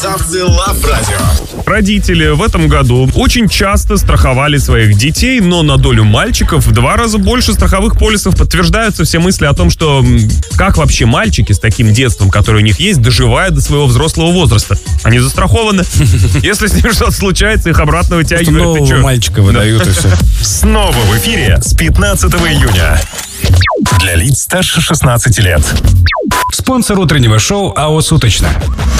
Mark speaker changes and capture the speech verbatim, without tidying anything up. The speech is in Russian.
Speaker 1: Лав Радио.
Speaker 2: Родители в этом году очень часто страховали своих детей, но на долю мальчиков в два раза больше страховых полисов. Подтверждаются все мысли о том, что как вообще мальчики с таким детством, которое у них есть, доживают до своего взрослого возраста. Они застрахованы. Если с ними что-то случается, их обратно вытягивают.
Speaker 3: Нового мальчика выдают и все.
Speaker 1: Снова в эфире с пятнадцатого июня. Для лиц старше шестнадцати лет.
Speaker 3: Спонсор утреннего шоу АО «Суточно».